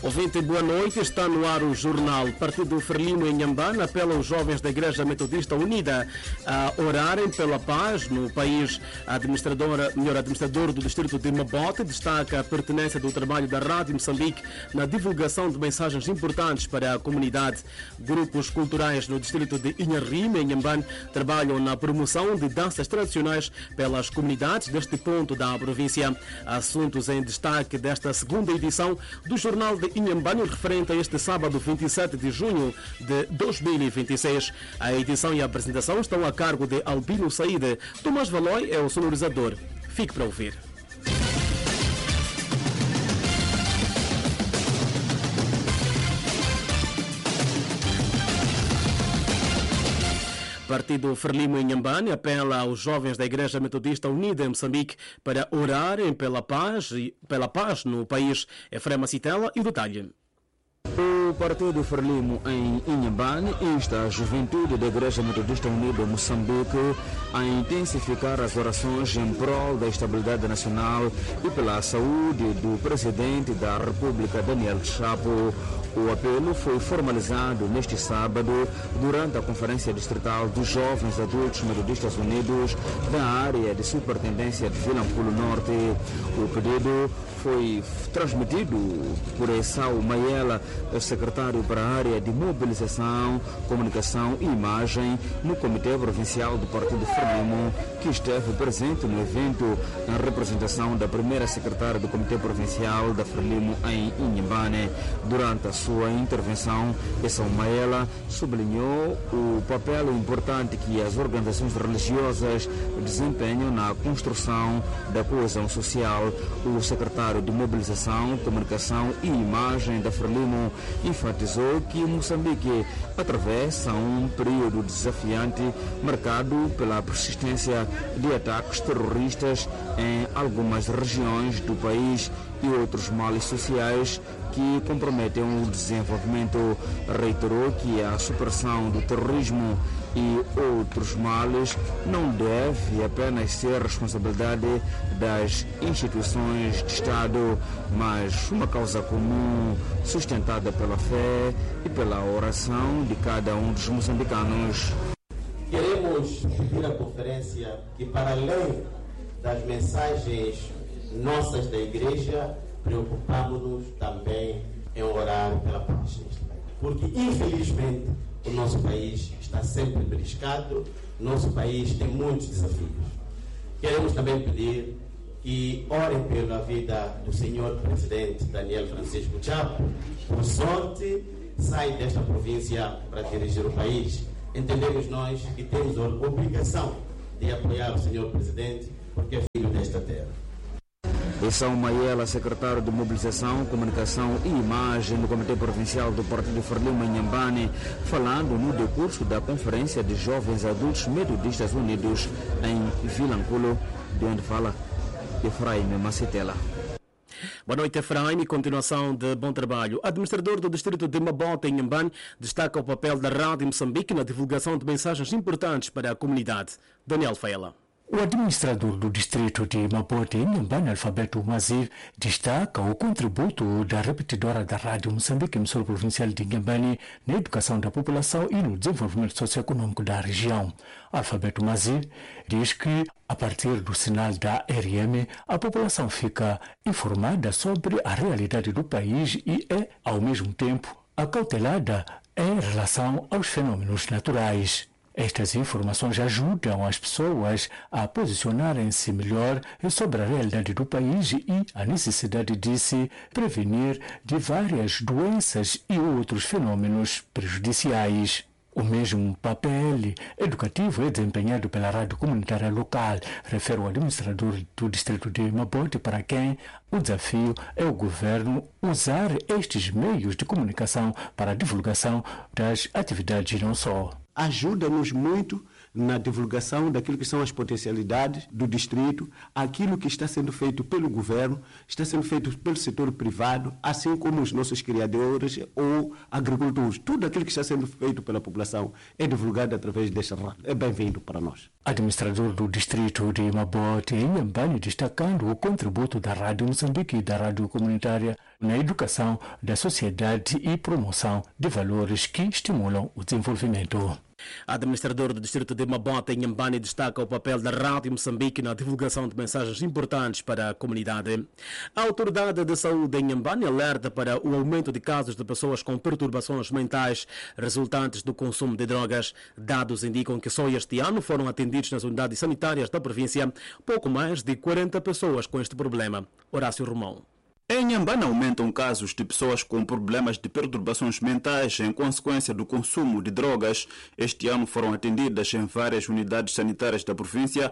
Ouvinte, boa noite. Está no ar o jornal. Partido Frelimo em Inhambane apela aos jovens da Igreja Metodista Unida a orarem pela paz no país. Administrador do distrito de Mabote destaca a pertinência do trabalho da Rádio Moçambique na divulgação de mensagens importantes para a comunidade. Grupos culturais no distrito de Inharrime, em Inhambane, trabalham na promoção de danças tradicionais pelas comunidades deste ponto da província. Assuntos em destaque desta segunda edição do Jornal de Inhambane, referente a este sábado 27 de junho de 2026. A edição e a apresentação estão a cargo de Albino Saíde. Tomás Valói é o sonorizador. Fique para ouvir. Partido Frelimo em Inhambane apela aos jovens da Igreja Metodista Unida em Moçambique para orarem pela paz no país. Efrema Citela e o detalhe. O Partido Frelimo em Inhambane insta a juventude da Igreja Metodista Unida Moçambique a intensificar as orações em prol da estabilidade nacional e pela saúde do Presidente da República, Daniel Chapo. O apelo foi formalizado neste sábado durante a Conferência Distrital dos Jovens Adultos Metodistas Unidos da área de Superintendência de Vilanculo Norte. O pedido foi transmitido por Esau Maiela, secretário para a área de Mobilização, Comunicação e Imagem no Comitê Provincial do Partido Frelimo, que esteve presente no evento em representação da primeira secretária do Comitê Provincial da Frelimo em Inhambane. Durante a sua intervenção, Esau Maiela sublinhou o papel importante que as organizações religiosas desempenham na construção da coesão social. O secretário de Mobilização, Comunicação e Imagem da Frelimo enfatizou que Moçambique atravessa um período desafiante marcado pela persistência de ataques terroristas em algumas regiões do país e outros males sociais que comprometem o desenvolvimento. Reiterou que a supressão do terrorismo e outros males não deve apenas ser responsabilidade das instituições de Estado, mas uma causa comum sustentada pela fé e pela oração de cada um dos moçambicanos. Queremos pedir à conferência que, para além das mensagens nossas da Igreja, preocupamos-nos também em orar pela paz neste país. Porque, infelizmente, o nosso país está sempre beliscado, nosso país tem muitos desafios. Queremos também pedir que orem pela vida do senhor presidente Daniel Francisco Chapo. Por sorte, sai desta província para dirigir o país. Entendemos nós que temos a obrigação de apoiar o senhor presidente, porque é filho desta terra. Esau Maiela, secretário de Mobilização, Comunicação e Imagem no Comitê Provincial do Partido Frelimo em Inhambane, falando no decurso da Conferência de Jovens Adultos Metodistas Unidos em Vilanculo, de onde fala Efraim Macitela. Boa noite, Efraim, e continuação de bom trabalho. Administrador do distrito de Mabote, em Inhambane, destaca o papel da Rádio Moçambique na divulgação de mensagens importantes para a comunidade. Daniel Faela. O administrador do distrito de Mabote, em Inhambane, Alfabeto Mazir, destaca o contributo da repetidora da Rádio Moçambique, emissora provincial de Inhambane, na educação da população e no desenvolvimento socioeconômico da região. Alfabeto Mazir diz que, a partir do sinal da RM, a população fica informada sobre a realidade do país e é, ao mesmo tempo, acautelada em relação aos fenômenos naturais. Estas informações ajudam as pessoas a posicionarem-se melhor sobre a realidade do país e a necessidade de se prevenir de várias doenças e outros fenômenos prejudiciais. O mesmo papel educativo é desempenhado pela rádio comunitária local, refere o administrador do distrito de Mabote, para quem o desafio é o governo usar estes meios de comunicação para a divulgação das atividades não só. Ajuda-nos muito na divulgação daquilo que são as potencialidades do distrito, aquilo que está sendo feito pelo governo, está sendo feito pelo setor privado, assim como os nossos criadores ou agricultores. Tudo aquilo que está sendo feito pela população é divulgado através desta rádio. É bem-vindo para nós. Administrador do distrito de Mabote, em Inhambane, destacando o contributo da Rádio Moçambique e da Rádio Comunitária na educação da sociedade e promoção de valores que estimulam o desenvolvimento. Administrador do distrito de Mabota, Inhambane, destaca o papel da Rádio Moçambique na divulgação de mensagens importantes para a comunidade. A Autoridade de Saúde em Inhambane alerta para o aumento de casos de pessoas com perturbações mentais resultantes do consumo de drogas. Dados indicam que só este ano foram atendidos nas unidades sanitárias da província pouco mais de 40 pessoas com este problema. Horácio Romão. Em Inhambane aumentam casos de pessoas com problemas de perturbações mentais em consequência do consumo de drogas. Este ano foram atendidas em várias unidades sanitárias da província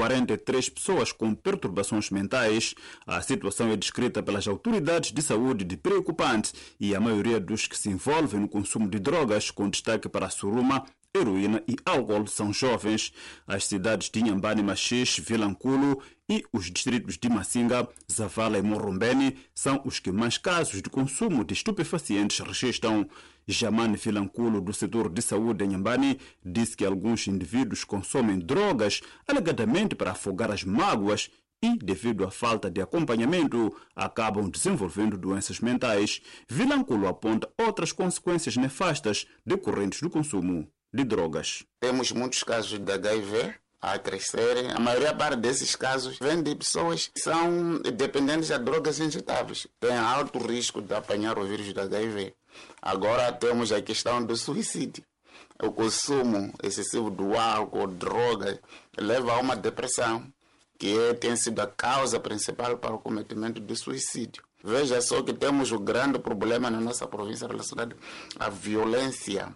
43 pessoas com perturbações mentais. A situação é descrita pelas autoridades de saúde de preocupante e a maioria dos que se envolvem no consumo de drogas, com destaque para a suruma, heroína e álcool, são jovens. As cidades de Inhambane, Machixe, Vilanculo e os distritos de Massinga, Zavala e Morrombeni são os que mais casos de consumo de estupefacientes registram. Jamane Vilanculo, do setor de saúde em Inhambane, disse que alguns indivíduos consomem drogas alegadamente para afogar as mágoas e, devido à falta de acompanhamento, acabam desenvolvendo doenças mentais. Vilanculo aponta outras consequências nefastas decorrentes do consumo de drogas. Temos muitos casos de HIV a crescerem. A maioria parte desses casos vem de pessoas que são dependentes de drogas injetáveis. Tem alto risco de apanhar o vírus do HIV. Agora temos a questão do suicídio. O consumo excessivo do álcool, drogas, leva a uma depressão, que tem sido a causa principal para o cometimento do suicídio. Veja só que temos um grande problema na nossa província relacionado à violência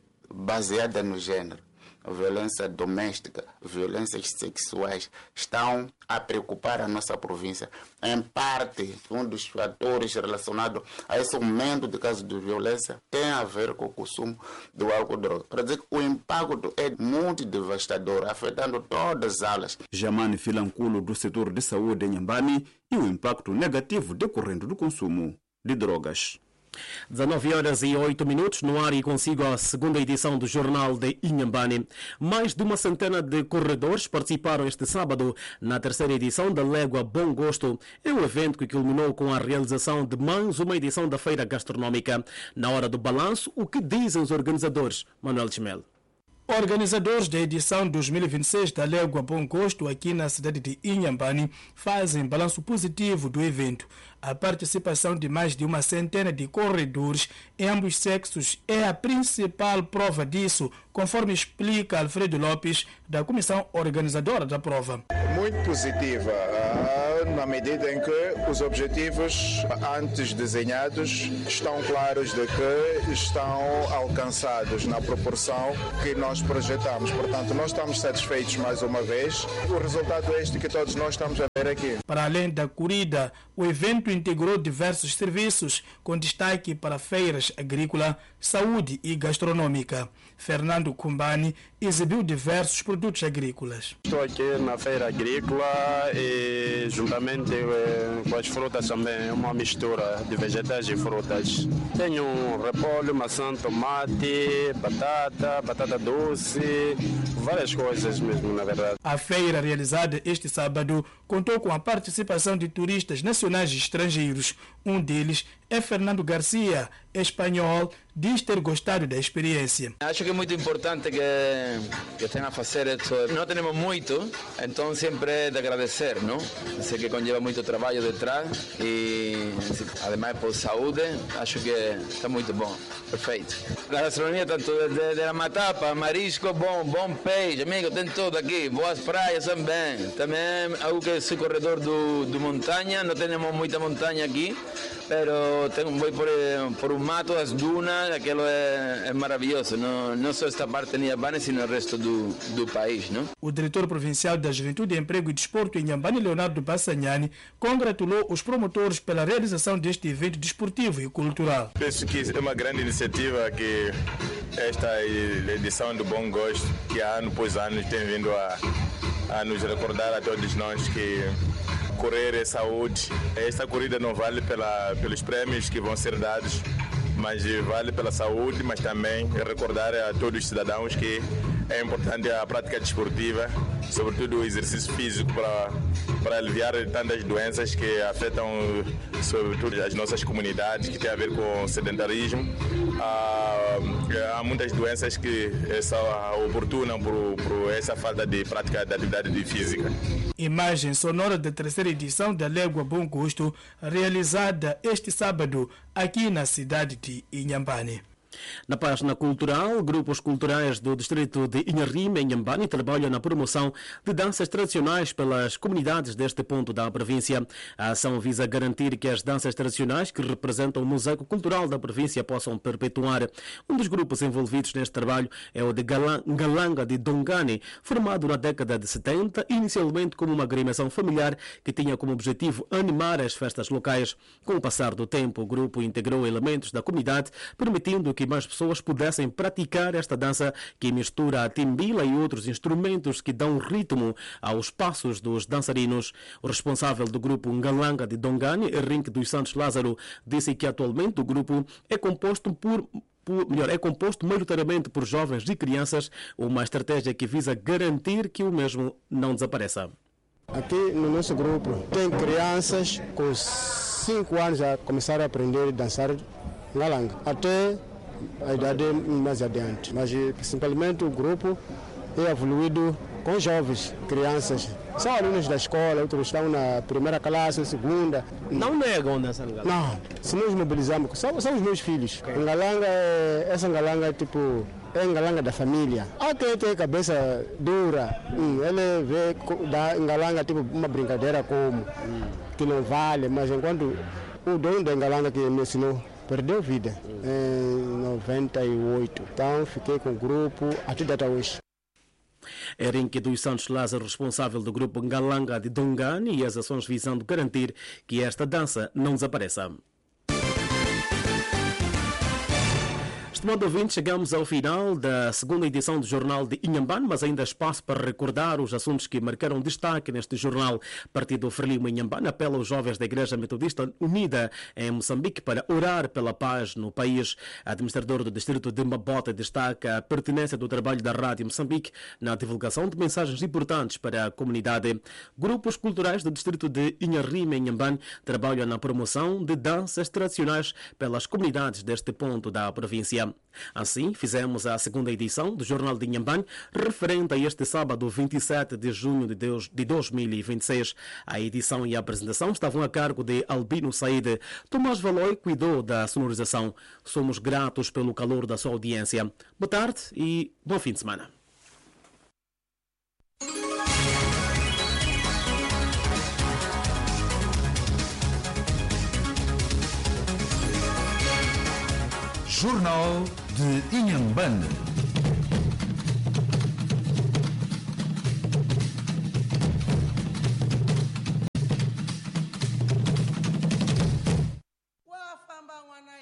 baseada no gênero. A violência doméstica, violências sexuais estão a preocupar a nossa província. Em parte, um dos fatores relacionados a esse aumento de casos de violência tem a ver com o consumo do álcool e droga. Para dizer que o impacto é muito devastador, afetando todas as áreas. Jamane Vilanculo, do setor de saúde em Inhambane, e o impacto negativo decorrente do consumo de drogas. 19h08 no ar e consigo a segunda edição do Jornal de Inhambane. Mais de uma centena de corredores participaram este sábado na terceira edição da Légua Bom Gosto. É um evento que culminou com a realização de mais uma edição da feira gastronómica. Na hora do balanço, o que dizem os organizadores? Manuel Chimel. Organizadores da edição 2026 da Légua Bom Gosto aqui na cidade de Inhambane fazem balanço positivo do evento. A participação de mais de uma centena de corredores em ambos sexos é a principal prova disso, conforme explica Alfredo Lopes, da comissão organizadora da prova. Muito positiva, na medida em que os objetivos antes desenhados estão claros de que estão alcançados na proporção que nós projetamos. Portanto, nós estamos satisfeitos mais uma vez. O resultado é este que todos nós estamos a ver aqui. Para além da corrida, o evento integrou diversos serviços, com destaque para feiras agrícola, saúde e gastronômica. Fernando Kumbani exibiu diversos produtos agrícolas. Estou aqui na feira agrícola e juntamente com as frutas também, é uma mistura de vegetais e frutas. Tenho repolho, maçã, tomate, batata doce, várias coisas mesmo, na verdade. A feira realizada este sábado contou com a participação de turistas nacionais e estrangeiros. Um deles é Fernando Garcia, espanhol, diz ter gostado da experiência. Acho que é muito importante que tenha a fazer isso. Não temos muito, então sempre é de agradecer, não? Sei que conlleva muito trabalho detrás e, ademais, por saúde, acho que está muito bom, perfeito. A gastronomia, tanto de matapa, marisco, bom peixe, amigo, tem tudo aqui, boas praias também. Também, algo que sou corredor do montanha, não temos muita montanha aqui, mas vou por um mato, as dunas, aquilo é maravilhoso, não só esta parte de Inhambane, sino o resto do país. Não? O diretor provincial da Juventude, Emprego e Desporto em Inhambane, Leonardo Bassanhani, congratulou os promotores pela realização deste evento desportivo e cultural. Penso que é uma grande iniciativa que esta edição do Bom Gosto, que ano após ano tem vindo a nos recordar a todos nós que correr é saúde. Esta corrida não vale pelos prêmios que vão ser dados, mas vale pela saúde, mas também recordar a todos os cidadãos que é importante a prática desportiva, sobretudo o exercício físico para aliviar tantas doenças que afetam sobretudo as nossas comunidades, que tem a ver com o sedentarismo. Há muitas doenças que são oportunas por essa falta de prática da atividade física. Imagem sonora da terceira edição da Légua Bom Gosto, realizada este sábado aqui na cidade de Inhambane. Na página cultural, grupos culturais do distrito de Inharime, em Inhambane, trabalham na promoção de danças tradicionais pelas comunidades deste ponto da província. A ação visa garantir que as danças tradicionais que representam o mosaico cultural da província possam perpetuar. Um dos grupos envolvidos neste trabalho é o de Ngalanga de Dongane, formado na década de 70, inicialmente como uma agremiação familiar que tinha como objetivo animar as festas locais. Com o passar do tempo, o grupo integrou elementos da comunidade, permitindo que mais pessoas pudessem praticar esta dança que mistura a timbila e outros instrumentos que dão ritmo aos passos dos dançarinos. O responsável do grupo Ngalanga de Dongane, Henrique dos Santos Lázaro, disse que atualmente o grupo é composto maioritariamente por jovens e crianças, uma estratégia que visa garantir que o mesmo não desapareça. Aqui no nosso grupo tem crianças com 5 anos a começar a aprender a dançar Ngalanga, até a idade mais adiante, mas simplesmente o grupo é evoluído com jovens, crianças. São alunos da escola, outros estão na primeira classe, segunda. Não negam dançar Ngalanga? Não, se nós mobilizamos, são os meus filhos. Okay. Ngalanga, essa Ngalanga é Ngalanga da família. Há quem tem cabeça dura, ele vê da Ngalanga tipo uma brincadeira como que não vale, mas enquanto o dono da Ngalanga que me ensinou perdeu vida em 98. Então fiquei com o grupo até data hoje. Henrique dos Santos Lázaro, responsável do grupo Ngalanga de Dongane, e as ações visando garantir que esta dança não desapareça. Estimado ouvinte, chegamos ao final da segunda edição do Jornal de Inhambane, mas ainda há espaço para recordar os assuntos que marcaram destaque neste jornal. Partido Frelimo Inhambane apela aos jovens da Igreja Metodista Unida em Moçambique para orar pela paz no país. A administradora do distrito de Mabote destaca a pertinência do trabalho da Rádio Moçambique na divulgação de mensagens importantes para a comunidade. Grupos culturais do distrito de Inharime, Inhambane, trabalham na promoção de danças tradicionais pelas comunidades deste ponto da província. Assim, fizemos a segunda edição do Jornal de Inhambane, referente a este sábado, 27 de junho de 2026. A edição e a apresentação estavam a cargo de Albino Saide. Tomás Valoi cuidou da sonorização. Somos gratos pelo calor da sua audiência. Boa tarde e bom fim de semana. Jornal de Inhambane.